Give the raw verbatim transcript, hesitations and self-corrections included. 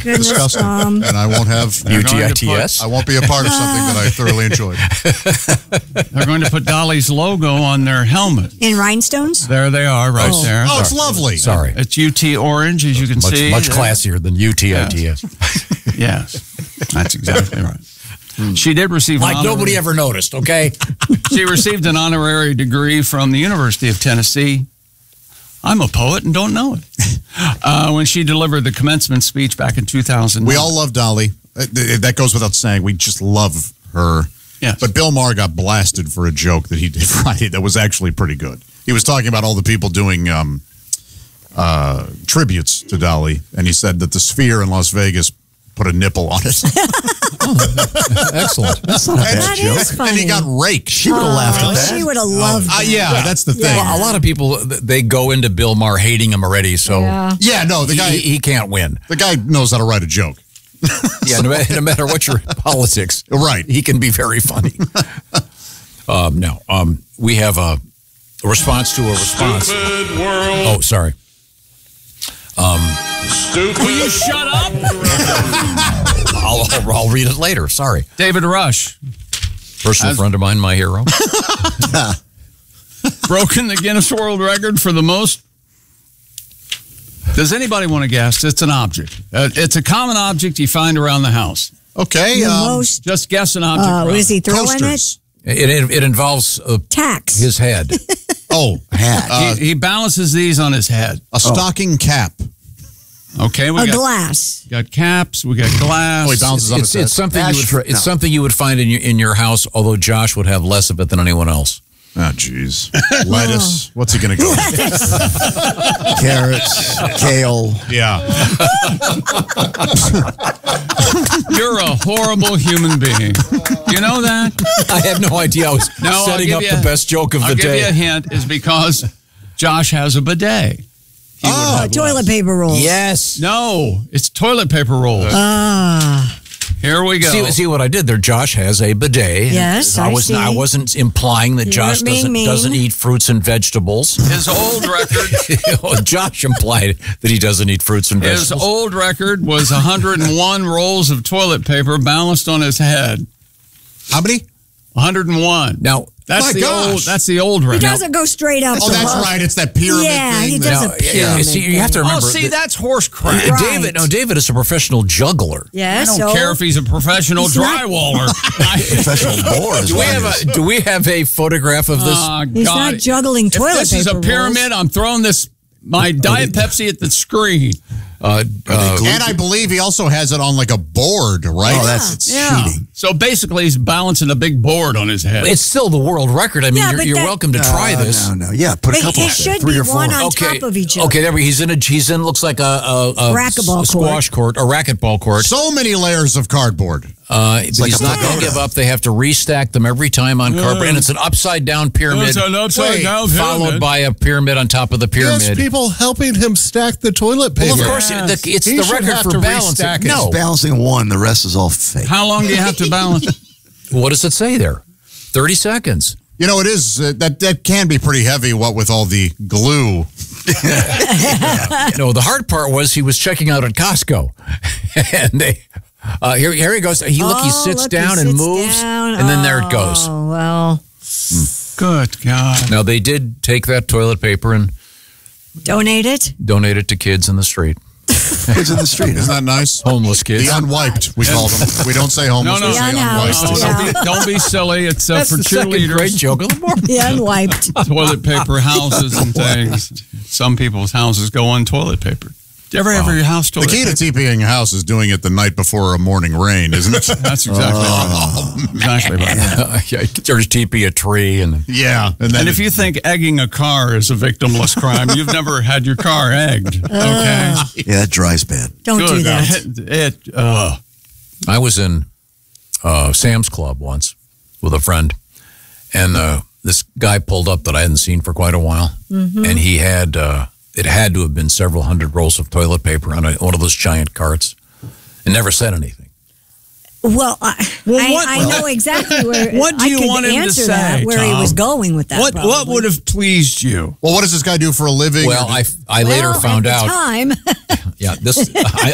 goodness. Disgusting. Um, and I won't have U T I T S. I won't be a part of something that I thoroughly enjoyed. They're going to put Dolly's logo on their helmet. in rhinestones? There they are, right Oh. there. Oh, it's lovely. Sorry. It's U T Orange, as you can Much, see. much classier than U T I T S. Yes, that's exactly right. She did receive an Like honorary, nobody ever noticed, okay? She received an honorary degree from the University of Tennessee. I'm a poet and don't know it. Uh, when she delivered the commencement speech back in two thousand. We all love Dolly. Uh, th- That goes without saying. We just love her. Yes. But Bill Maher got blasted for a joke that he did Friday that was actually pretty good. He was talking about all the people doing um, uh, tributes to Dolly, and he said that the Sphere in Las Vegas put a nipple on it. Excellent. That's not a bad That joke. is funny. And he got raked. She would have laughed Oh, at that. she would have loved Uh, it. yeah, that's the thing. Yeah. Well, a lot of people, they go into Bill Maher hating him already, so Yeah. Yeah, no, the he, guy he can't win. the guy knows how to write a joke. Yeah, no, matter- no matter what your politics, Right. he can be very funny. um, no, um, we have a, a response to a response. Stupid world. Oh, sorry. Stupid. Will you shut up? I'll, I'll, I'll read it later. Sorry. David Rush, Personal As- friend of mine, my hero. broken the Guinness World Record for the most. Does anybody want to guess? It's an object. Uh, it's a common object you find around the house. Okay. The um, most, Just guess an object. uh, Rob. is he throwing toasters. It, it, it involves uh, it? Tax. his head. Oh, Hat. uh, he, he balances these on his head. a stocking cap. Okay, we a got, glass. got caps. We got glass. Oh, he bounces on It's, his head. it's something you would, Ashtray- it's no. something you would find in your in your house. Although Josh would have less of it than anyone else. Oh, jeez. Lettuce. What's he going to go with? Carrots, kale. Yeah. You're a horrible human being. You know that? I had no idea I was No, I'll setting give up you the a- best joke of I'll the give day. you a hint. Is because Josh has a bidet. He would Oh, have toilet less. paper rolls. Yes. No, it's toilet paper rolls. Ah. Here we go. See, see what I did there? Josh has a bidet. Yes, I was. see. I wasn't implying that You Josh weren't being doesn't mean. doesn't eat fruits and vegetables. His old record. Josh implied that he doesn't eat fruits and His vegetables. old record was one hundred one rolls of toilet paper balanced on his head. How many? one hundred one. Now, That's My the gosh. old. That's the old He record. doesn't go straight up. Oh, the that's wall. right. It's that pyramid Yeah, thing. he that- does now, a pyramid yeah, see, you have to Oh, remember. see, that- that's horse crap. Right. David. No, David is a professional juggler. Yeah, I don't so care if he's a professional He's not- drywaller. Professional boar is Do we what it have is. a Do we have a photograph of this? Oh, he's God. not juggling toilet If this paper is a rolls. pyramid, I'm throwing this my Diet Pepsi at the screen. Uh, uh, And I believe he also has it on like a board, right? Oh, that's Yeah. cheating. So basically, he's balancing a big board on his head. it's still the world record. I mean, Yeah, you're, but you're that- welcome to try No, this. No, no. Yeah, put a But couple it up there, should three be or four. one on Okay, top of each other. okay. There, he's in a he's in looks like a, a, a Racquetball a squash court, a racquetball court. So many layers of cardboard. Uh, but like he's a not going to pagoda. give up. They have to restack them every time on cardboard, and it's an upside down pyramid, It's an upside down followed pyramid. by a pyramid on top of the pyramid. There's people helping him stack the toilet paper. Well, of course, Yes. the, it's He the should record have for to balancing. restack it. No, He's balancing one, the rest is all fake. How long do you have to balance? what does it say there? Thirty seconds. You know, it is uh, that that can be pretty heavy. What with all the glue. No, the hard part was he was checking out at Costco, and they. Uh, here, here he goes. He look. He Oh, sits look, down he and sits moves, down. and then there it goes. Oh, well, Good God. Now they did take that toilet paper and donate it. donate it to kids in the street, Kids in the street. Isn't that nice? homeless kids. The unwiped, we call them. We don't say homeless, No, no. we say The unwiped. unhoused. Oh, Yeah. don't, be, don't be silly. It's uh, That's for the second great cheerleaders, joke of the morning. The unwiped. toilet paper houses and things. Some people's houses go on toilet paper. Do you ever have your house The toilet key paper? to TPing a house is doing it the night before a morning rain, isn't it? That's exactly right. Exactly right. Yeah, there's T P a tree and Yeah. And then And if you think egging a car is a victimless crime, you've never had your car egged. Okay. Yeah, that dries bad. Don't do Good. that. It, it uh, I was in uh, Sam's Club once with a friend, and uh, this guy pulled up that I hadn't seen for quite a while, and he had uh, it had to have been several hundred rolls of toilet paper on a, one of those giant carts, and never said anything. Well, I, Well, I, what- I know exactly where. What do I you could want him to answer say, that, where he Tom? was going with that. what what probably. would have pleased you? well, what does this guy do for a living? Well, I, I later Well, found at out. the time. Yeah, this I,